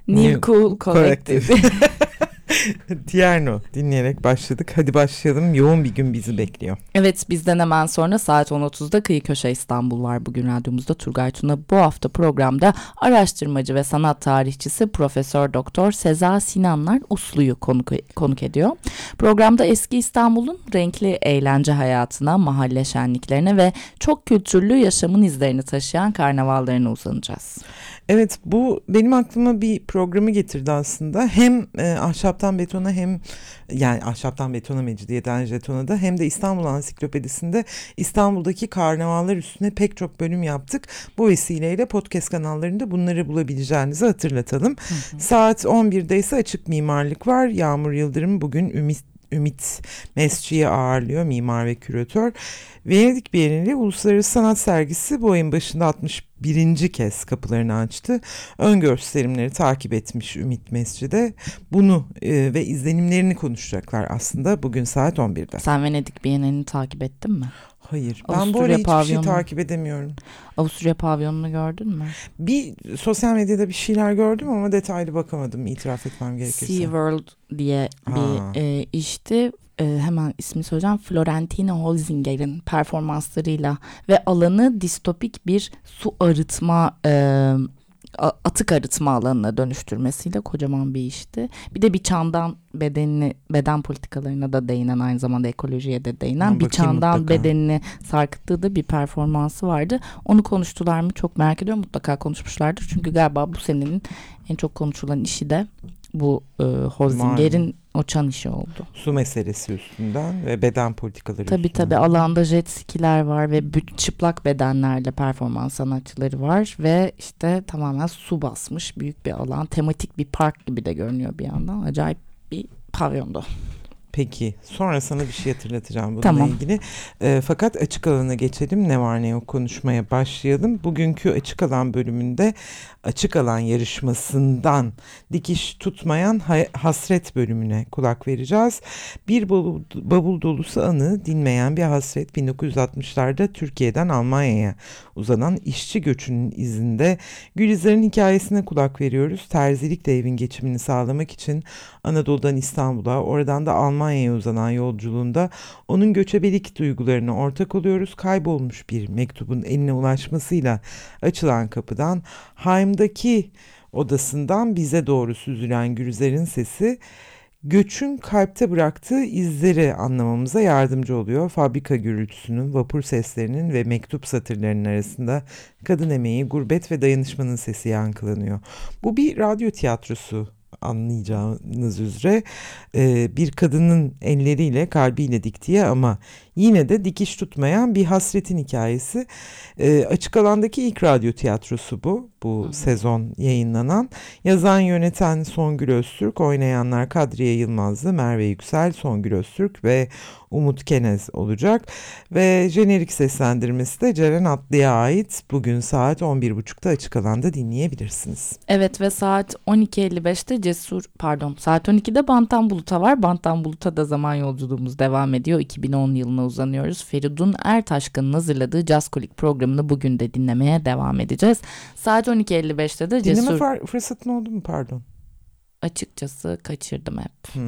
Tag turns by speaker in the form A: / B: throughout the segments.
A: New Cool Collective.
B: Tierno dinleyerek başladık. Hadi başlayalım. Yoğun bir gün bizi bekliyor.
A: Evet, bizden hemen sonra saat 10.30'da Kıyı Köşe İstanbul var. Bugün radyomuzda Turgay Tuna bu hafta programda araştırmacı ve sanat tarihçisi Profesör Doktor Seza Sinanlar Uslu'yu konuk ediyor. Programda eski İstanbul'un renkli eğlence hayatına, mahalle şenliklerine ve çok kültürlü yaşamın izlerini taşıyan karnavallarına uzanacağız.
B: Evet, bu benim aklıma bir programı getirdi aslında. Hem ahşaptan betona hem yani ahşaptan betona mecidiyeden jetona da hem de İstanbul Ansiklopedisi'nde İstanbul'daki karnavallar üstüne pek çok bölüm yaptık. Bu vesileyle podcast kanallarında bunları bulabileceğinizi hatırlatalım. Saat 11'de ise açık mimarlık var. Yağmur Yıldırım bugün Ümit Mesci'yi ağırlıyor, mimar ve küratör. Venedik Bienali Uluslararası Sanat Sergisi bu ayın başında 61. kez kapılarını açtı. Ön gösterimleri takip etmiş Ümit Mesci'de. Bunu ve izlenimlerini konuşacaklar aslında bugün saat 11'de.
A: Sen Venedik Bienalini takip ettin mi?
B: Hayır. Ben bu arada hiçbir şey takip edemiyorum.
A: Avusturya pavyonunu gördün mü?
B: Bir sosyal medyada bir şeyler gördüm ama detaylı bakamadım, itiraf etmem gerekirse.
A: SeaWorld diye bir işti. Hemen ismi söyleyeceğim. Florentina Holzinger'in performanslarıyla ve alanı distopik bir su arıtma atık arıtma alanına dönüştürmesiyle kocaman bir işti. Bir de bir çandan beden politikalarına da değinen, aynı zamanda ekolojiye de değinen, bir çandan mutlaka bedenini sarkıttığı da bir performansı vardı. Onu konuştular mı çok merak ediyorum. Mutlaka konuşmuşlardır. Çünkü galiba bu senenin en çok konuşulan işi de bu Holzinger'in o çan işi oldu.
B: Su meselesi üstünden ve beden politikaları
A: üstünden. Tabii alanda jet skiler var ve çıplak bedenlerle performans sanatçıları var ve işte tamamen su basmış büyük bir alan. Tematik bir park gibi de görünüyor bir yandan. Acayip bir pavyonda.
B: Peki, sonra sana bir şey hatırlatacağım bununla ilgili. Fakat açık alana geçelim. Ne var ne yok konuşmaya başlayalım. Bugünkü açık alan bölümünde açık alan yarışmasından dikiş tutmayan hasret bölümüne kulak vereceğiz. Bir bavul dolusu anı, dinmeyen bir hasret. 1960'larda Türkiye'den Almanya'ya uzanan işçi göçünün izinde Gülizar'ın hikayesine kulak veriyoruz. Terzilikle evin geçimini sağlamak için Anadolu'dan İstanbul'a, oradan da Almanya'ya uzanan yolculuğunda onun göçebelik duygularına ortak oluyoruz. Kaybolmuş bir mektubun eline ulaşmasıyla açılan kapıdan, Haim'daki odasından bize doğru süzülen Gülizar'ın sesi göçün kalpte bıraktığı izleri anlamamıza yardımcı oluyor. Fabrika gürültüsünün, vapur seslerinin ve mektup satırlarının arasında kadın emeği, gurbet ve dayanışmanın sesi yankılanıyor. Bu bir radyo tiyatrosu, anlayacağınız üzere. Bir kadının elleriyle, kalbiyle diktiği ama yine de dikiş tutmayan bir hasretin hikayesi. Açık alandaki ilk radyo tiyatrosu bu. Bu sezon yayınlanan. Yazan, yöneten Songül Öztürk, oynayanlar Kadriye Yılmazlı, Merve Yüksel, Songül Öztürk ve Umut Kenez olacak. Ve jenerik seslendirmesi de Ceren Atlı'ya ait. Bugün saat 11.30'da açık alanda dinleyebilirsiniz.
A: Evet ve saat 12.55'te saat 12'de Bantan Bulut'a var. Bantan Bulut'a da zaman yolculuğumuz devam ediyor. 2010 yılına uzanıyoruz. Feridun Ertaşkın'ın hazırladığı Jazzkolik programını bugün de dinlemeye devam edeceğiz. Saat 12.55'te de
B: Dinleme fırsatın oldu mu, pardon?
A: Açıkçası kaçırdım hep.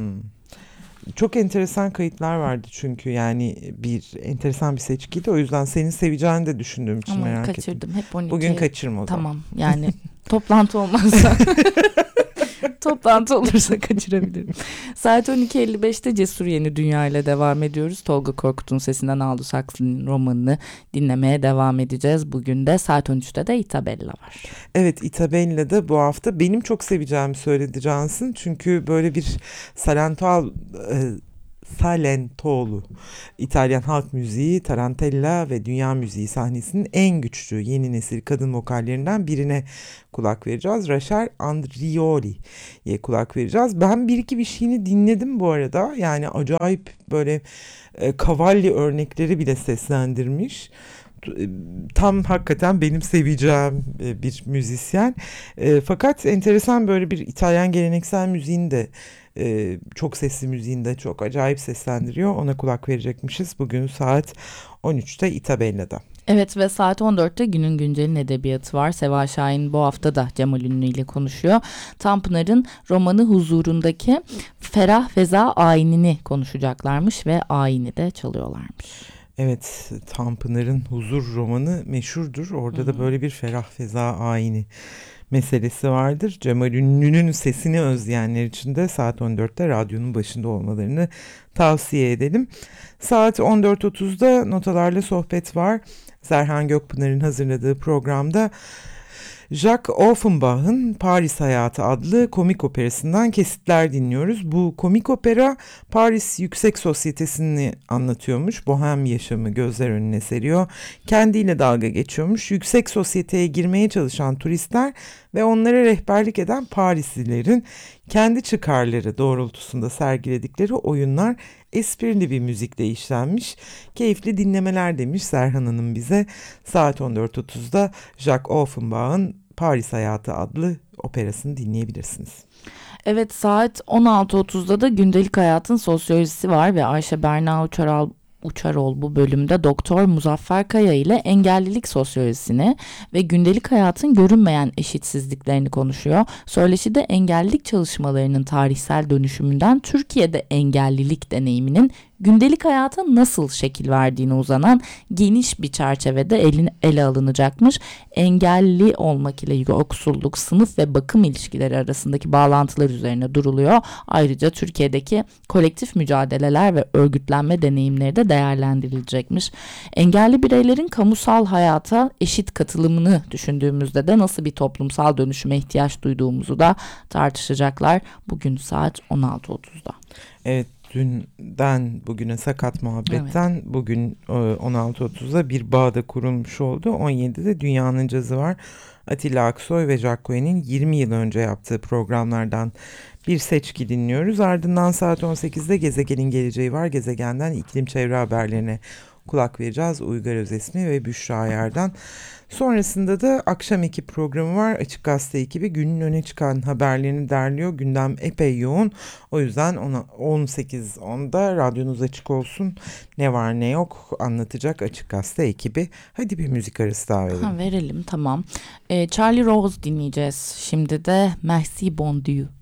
B: Çok enteresan kayıtlar vardı çünkü, yani enteresan bir seçkiydi. O yüzden senin seveceğini de düşündüğüm için
A: ama
B: merak
A: kaçırdım.
B: ettim.
A: Hep 12.
B: Bugün kaçırma o zaman.
A: Tamam, yani toplantı olmazsa toplantı olursa kaçırabilirim. Saat 12.55'te Cesur Yeni Dünya ile devam ediyoruz. Tolga Korkut'un sesinden Aldous Huxley'nin romanını dinlemeye devam edeceğiz. Bugün de saat 13'te de Itabella var.
B: Evet, Itabella'da bu hafta benim çok seveceğimi söyledi Cansın. Çünkü böyle bir Salentolu İtalyan halk müziği, tarantella ve dünya müziği sahnesinin en güçlü yeni nesil kadın vokallerinden birine kulak vereceğiz. Rachel Andrioli'ye kulak vereceğiz. Ben bir şeyini dinledim bu arada. Yani acayip böyle Cavalli örnekleri bile seslendirmiş. Tam hakikaten benim seveceğim bir müzisyen. Fakat enteresan, böyle bir İtalyan geleneksel müziğin de çok sesli müziğin de çok acayip seslendiriyor. Ona kulak verecekmişiz bugün saat 13'te Itabella'da.
A: Evet ve saat 14'te günün güncelin edebiyatı var. Seva Şahin bu hafta da Cemal Ünlü ile konuşuyor. Tanpınar'ın romanı Huzurundaki Ferah Feza ayinini konuşacaklarmış ve ayini de çalıyorlarmış.
B: Evet, Tanpınar'ın Huzur romanı meşhurdur. Orada da böyle bir ferah feza ayini meselesi vardır. Cemal Ünlü'nün sesini özleyenler için de saat 14'te radyonun başında olmalarını tavsiye edelim. Saat 14.30'da Notalarla Sohbet var. Zerhan Gökpınar'ın hazırladığı programda Jacques Offenbach'ın Paris Hayatı adlı komik operasından kesitler dinliyoruz. Bu komik opera Paris Yüksek Sosyetesi'ni anlatıyormuş. Bohem yaşamı gözler önüne seriyor. Kendiyle dalga geçiyormuş. Yüksek sosyeteye girmeye çalışan turistler ve onlara rehberlik eden Parislilerin kendi çıkarları doğrultusunda sergiledikleri oyunlar esprili bir müzikle işlenmiş. Keyifli dinlemeler demiş Serhan Hanım bize. Saat 14.30'da Jacques Offenbach'ın Paris Hayatı adlı operasını dinleyebilirsiniz.
A: Evet, saat 16.30'da da gündelik hayatın sosyolojisi var ve Ayşe Berna Uçarol bu bölümde Doktor Muzaffer Kaya ile engellilik sosyolojisini ve gündelik hayatın görünmeyen eşitsizliklerini konuşuyor. Söyleşide engellilik çalışmalarının tarihsel dönüşümünden Türkiye'de engellilik deneyiminin gündelik hayata nasıl şekil verdiğine uzanan geniş bir çerçevede ele alınacakmış. Engelli olmak ile yoksulluk, sınıf ve bakım ilişkileri arasındaki bağlantılar üzerine duruluyor. Ayrıca Türkiye'deki kolektif mücadeleler ve örgütlenme deneyimleri de değerlendirilecekmiş. Engelli bireylerin kamusal hayata eşit katılımını düşündüğümüzde de nasıl bir toplumsal dönüşüme ihtiyaç duyduğumuzu da tartışacaklar. Bugün saat 16.30'da.
B: Evet. Dünden bugüne sakat muhabbetten evet. Bugün 16.30'da bir bağ da kurulmuş oldu. 17'de Dünyanın Cazı var. Atilla Aksoy ve Jack Cohen'in 20 yıl önce yaptığı programlardan bir seçki dinliyoruz. Ardından saat 18'de Gezegenin Geleceği var. Gezegenden iklim çevre haberlerine kulak vereceğiz. Uygar Özesmi ve Büşra Yer'den. Sonrasında da akşam ekip programı var. Açık Gazete ekibi günün öne çıkan haberlerini derliyor. Gündem epey yoğun. O yüzden 18.10'da radyonuz açık olsun. Ne var ne yok anlatacak Açık Gazete ekibi. Hadi bir müzik arası daha verelim.
A: Verelim, tamam. Charlie Rose dinleyeceğiz. Şimdi de Merci Bon Dieu.